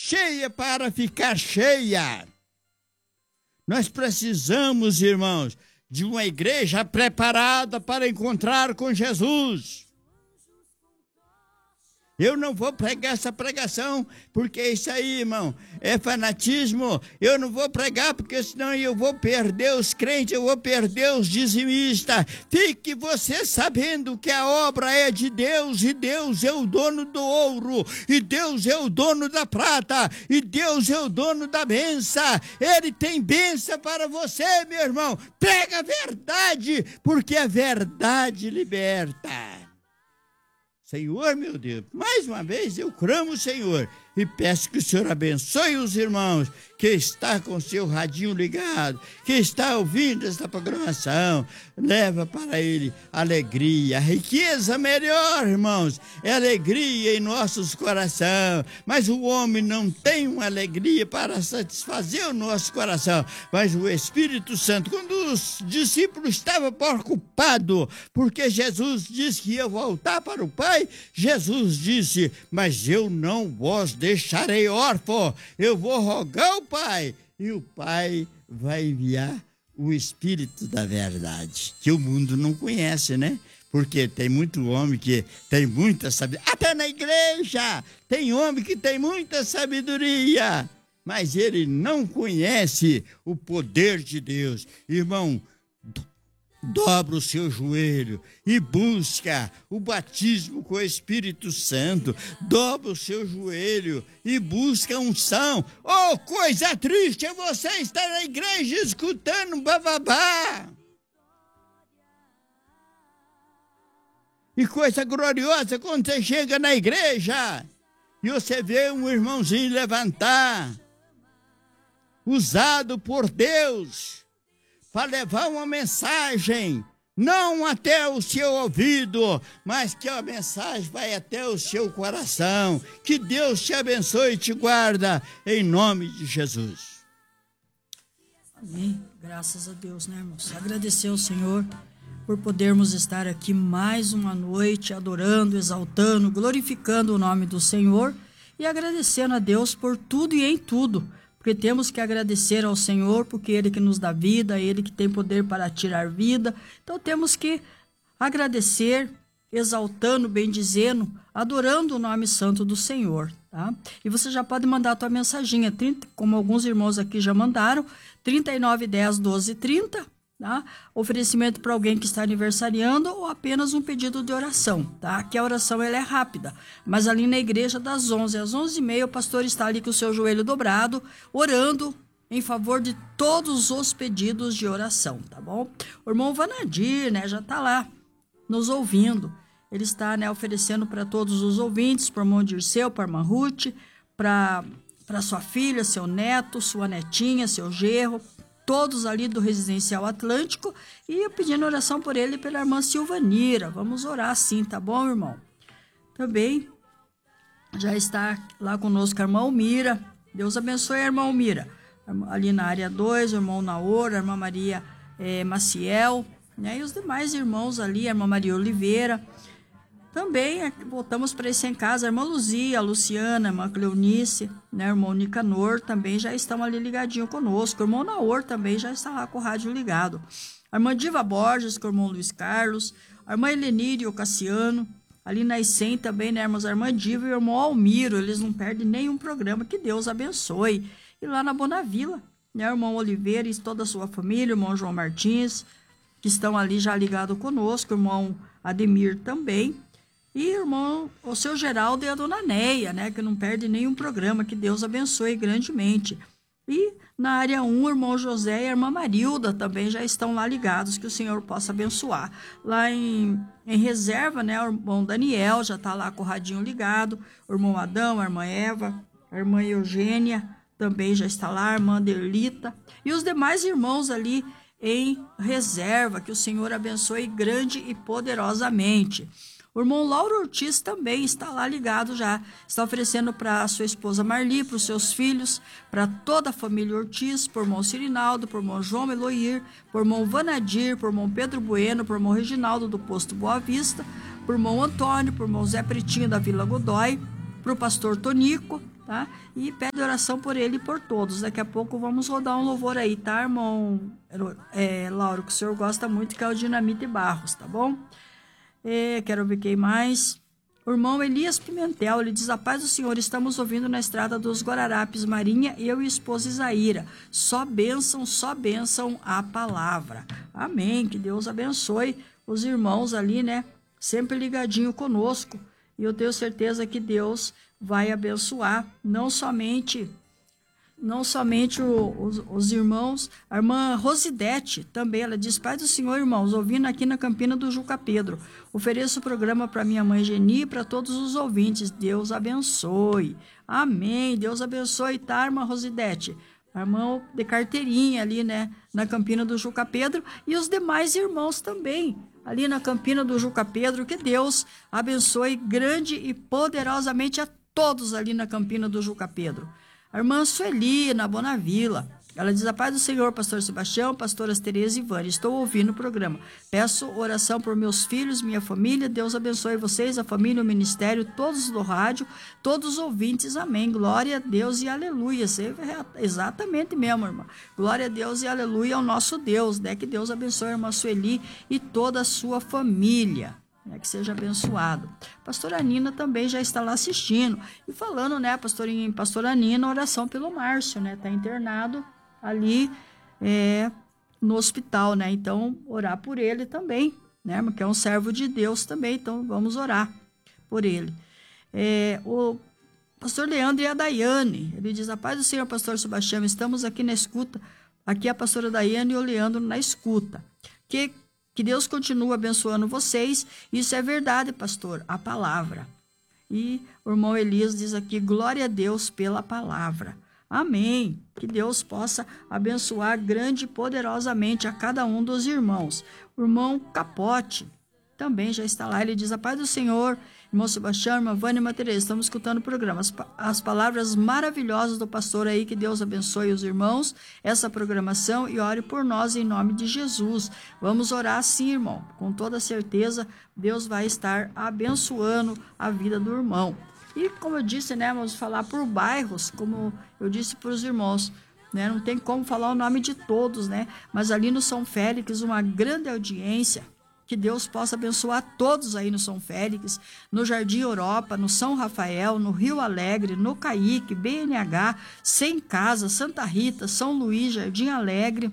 cheia para ficar cheia. Nós precisamos, irmãos, de uma igreja preparada para encontrar com Jesus. Eu não vou pregar essa pregação, porque isso aí, irmão, é fanatismo. Eu não vou pregar, porque senão eu vou perder os crentes, eu vou perder os dizimistas. Fique você sabendo que a obra é de Deus, e Deus é o dono do ouro, e Deus é o dono da prata, e Deus é o dono da benção. Ele tem benção para você, meu irmão. Prega a verdade, porque a verdade liberta. Senhor, meu Deus, mais uma vez eu clamo o Senhor e peço que o Senhor abençoe os irmãos que estão com o seu radinho ligado, que está ouvindo esta programação. Leva para ele alegria, riqueza melhor, irmãos, é alegria em nossos corações. Mas o homem não tem uma alegria para satisfazer o nosso coração. Mas o Espírito Santo, quando os discípulos estavam preocupados, porque Jesus disse que ia voltar para o Pai, Jesus disse: mas eu não vos deixarei órfão, eu vou rogar ao Pai, e o Pai vai enviar o Espírito da verdade, que o mundo não conhece, né? Porque tem muito homem que tem muita sabedoria, até na igreja tem homem que tem muita sabedoria, mas ele não conhece o poder de Deus. Irmão, dobra o seu joelho e busca o batismo com o Espírito Santo. Dobra o seu joelho e busca a unção. Oh, coisa triste é você estar na igreja escutando bababá. E coisa gloriosa quando você chega na igreja e você vê um irmãozinho levantar, usado por Deus para levar uma mensagem, não até o seu ouvido, mas que a mensagem vai até o seu coração. Que Deus te abençoe e te guarda, em nome de Jesus. Amém. Graças a Deus, né, irmãos? Agradecer ao Senhor por podermos estar aqui mais uma noite, adorando, exaltando, glorificando o nome do Senhor e agradecendo a Deus por tudo e em tudo. Porque temos que agradecer ao Senhor, porque Ele que nos dá vida, Ele que tem poder para tirar vida. Então temos que agradecer, exaltando, bendizendo, adorando o nome santo do Senhor. Tá? E você já pode mandar a tua mensaginha, como alguns irmãos aqui já mandaram, 3910 1230. Tá? Oferecimento para alguém que está aniversariando ou apenas um pedido de oração, tá? Que a oração ela é rápida, mas ali na igreja das 11 às 11h30 o pastor está ali com o seu joelho dobrado, orando em favor de todos os pedidos de oração, tá bom? O irmão Vanadir, né, já está lá nos ouvindo, ele está, né, oferecendo para todos os ouvintes, para o irmão Dirceu, para a irmã Ruth, para sua filha, seu neto, sua netinha, seu genro, todos ali do Residencial Atlântico, e eu pedindo oração por ele e pela irmã Silvanira. Vamos orar sim, tá bom, irmão? Também já está lá conosco a irmã Almira. Deus abençoe a irmã Almira. Ali na área 2, o irmão Naor, a irmã Maria Maciel, né? E os demais irmãos ali, a irmã Maria Oliveira. Também voltamos para esse em casa, a irmã Luzia, a Luciana, a irmã Cleonice, né, o irmão Nicanor também já estão ali ligadinho conosco. O irmão Naor também já está lá com o rádio ligado. A irmã Diva Borges, com o irmão Luiz Carlos, a irmã Helenire e o Cassiano, ali na ICEM também, né, irmãos, a irmã Diva e o irmão Almiro, eles não perdem nenhum programa, que Deus abençoe. E lá na Bonavila, né, o irmão Oliveira e toda a sua família, o irmão João Martins, que estão ali já ligados conosco, o irmão Ademir também. E irmão, o seu Geraldo e a dona Neia, né, que não perde nenhum programa, que Deus abençoe grandemente. E na área 1, o irmão José e a irmã Marilda também já estão lá ligados, que o Senhor possa abençoar. Lá em reserva, né, o irmão Daniel já está lá com o radinho ligado, o irmão Adão, a irmã Eva, a irmã Eugênia também já está lá, a irmã Derlita, e os demais irmãos ali em reserva, que o Senhor abençoe grande e poderosamente. O irmão Lauro Ortiz também está lá ligado já, está oferecendo para a sua esposa Marli, para os seus filhos, para toda a família Ortiz, por irmão Cirinaldo, por irmão João Eloir, por irmão Vanadir, por irmão Pedro Bueno, por irmão Reginaldo do Posto Boa Vista, por irmão Antônio, por irmão Zé Pretinho da Vila Godói, para o pastor Tonico, tá? E pede oração por ele e por todos. Daqui a pouco vamos rodar um louvor aí, tá, irmão? Lauro, que o senhor gosta muito, que é o Dinamite Barros, tá bom? Quero ver quem mais. O irmão Elias Pimentel, ele diz: a paz do Senhor, estamos ouvindo na estrada dos Guararapes, Marinha, eu e esposa Isaíra. Só bênção a palavra. Amém, que Deus abençoe os irmãos ali, né? Sempre ligadinho conosco. E eu tenho certeza que Deus vai abençoar, não somente os irmãos. A irmã Rosidete também, ela diz: Pai do Senhor, irmãos, ouvindo aqui na Campina do Juca Pedro. Ofereço o programa para minha mãe Geni e para todos os ouvintes. Deus abençoe. Amém. Deus abençoe, tá, irmã Rosidete? A irmã de carteirinha ali, né, na Campina do Juca Pedro, e os demais irmãos também, ali na Campina do Juca Pedro. Que Deus abençoe grande e poderosamente a todos ali na Campina do Juca Pedro. A irmã Sueli, na Bonavila, ela diz: a paz do Senhor, pastor Sebastião, pastoras Tereza e Vânia, estou ouvindo o programa. Peço oração por meus filhos, minha família. Deus abençoe vocês, a família, o ministério, todos do rádio, todos os ouvintes. Amém. Glória a Deus e aleluia. Exatamente mesmo, irmã. Glória a Deus e aleluia ao nosso Deus, né? Que Deus abençoe a irmã Sueli e toda a sua família. Que seja abençoado. Pastora Nina também já está lá assistindo. E falando, né, pastora Nina, oração pelo Márcio, né? Está internado ali no hospital, né? Então, orar por ele também, né? Porque é um servo de Deus também, então vamos orar por ele. O pastor Leandro e a Daiane, ele diz: a paz do Senhor, pastor Sebastião, estamos aqui na escuta. Aqui a pastora Daiane e o Leandro na escuta. Que Deus continue abençoando vocês. Isso é verdade, pastor, a palavra. E o irmão Elias diz aqui: glória a Deus pela palavra. Amém. Que Deus possa abençoar grande e poderosamente a cada um dos irmãos. O irmão Capote também já está lá. Ele diz: a paz do Senhor, irmão Sebastião, irmã Vânia e irmã Tereza, estamos escutando o programa. As palavras maravilhosas do pastor aí, que Deus abençoe os irmãos, essa programação, e ore por nós em nome de Jesus. Vamos orar sim, irmão. Com toda certeza, Deus vai estar abençoando a vida do irmão. E como eu disse, né, vamos falar por bairros, como eu disse para os irmãos, né, não tem como falar o nome de todos, né, mas ali no São Félix, uma grande audiência. Que Deus possa abençoar todos aí no São Félix, no Jardim Europa, no São Rafael, no Rio Alegre, no Caique, BNH, Sem Casa, Santa Rita, São Luís, Jardim Alegre,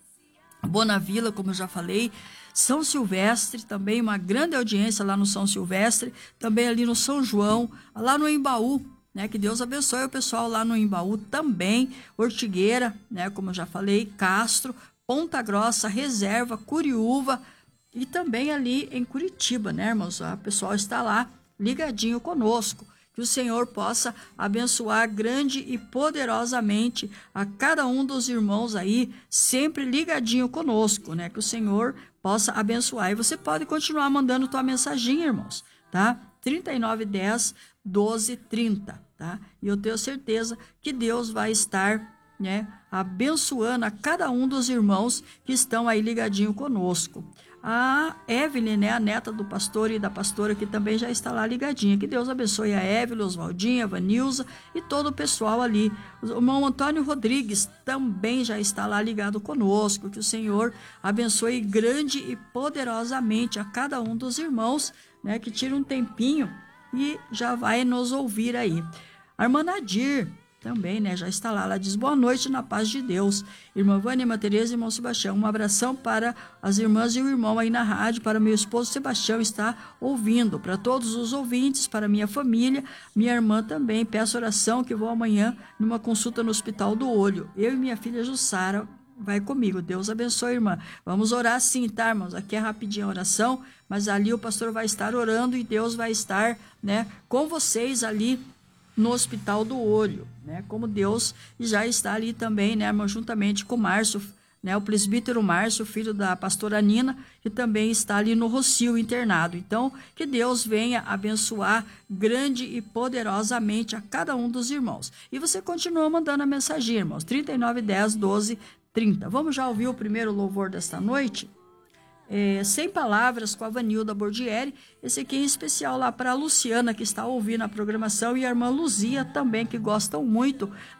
Bonavila, como eu já falei, São Silvestre, também uma grande audiência lá no São Silvestre, também ali no São João, lá no Embaú, né? Que Deus abençoe o pessoal lá no Embaú também, Ortigueira, né? Como eu já falei, Castro, Ponta Grossa, Reserva, Curiúva, e também ali em Curitiba, né, irmãos? O pessoal está lá ligadinho conosco. Que o Senhor possa abençoar grande e poderosamente a cada um dos irmãos aí, sempre ligadinho conosco, né? Que o Senhor possa abençoar. E você pode continuar mandando tua mensagem, irmãos, tá? 3910 1230, tá? E eu tenho certeza que Deus vai estar, né, abençoando a cada um dos irmãos que estão aí ligadinho conosco. A Evelyn, né, a neta do pastor e da pastora, que também já está lá ligadinha. Que Deus abençoe a Evelyn, Oswaldinha, a Vanilza e todo o pessoal ali. O irmão Antônio Rodrigues também já está lá ligado conosco. Que o Senhor abençoe grande e poderosamente a cada um dos irmãos, né, que tira um tempinho e já vai nos ouvir aí. A irmã Nadir também, né, já está lá. Ela diz: boa noite na paz de Deus. Irmã Vânia, irmã Tereza e irmão Sebastião. Um abração para as irmãs e o irmão aí na rádio, para meu esposo Sebastião está ouvindo, para todos os ouvintes, para minha família, minha irmã também. Peço oração que vou amanhã numa consulta no Hospital do Olho. Eu e minha filha Jussara vai comigo. Deus abençoe, irmã. Vamos orar sim, tá, irmãos? Aqui é rapidinho a oração, mas ali o pastor vai estar orando e Deus vai estar, né, com vocês ali no Hospital do Olho, né? Como Deus já está ali também, né, irmão, juntamente com o Márcio, né, o presbítero Márcio, filho da pastora Nina, que também está ali no Rocio internado. Então, que Deus venha abençoar grande e poderosamente a cada um dos irmãos. E você continua mandando a mensagem, irmãos, 3910 1230. Vamos já ouvir o primeiro louvor desta noite? Sem Palavras com a Vanilda Bordieri. Esse aqui em especial lá para a Luciana, que está ouvindo a programação, e a irmã Luzia também, que gostam muito